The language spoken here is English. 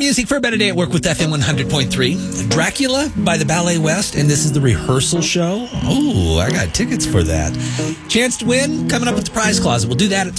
music for a better day at work with FM 100.3. Dracula by the Ballet West, and this is the rehearsal show. Oh, I got tickets for that. Chance to win coming up with the prize closet. We'll do that at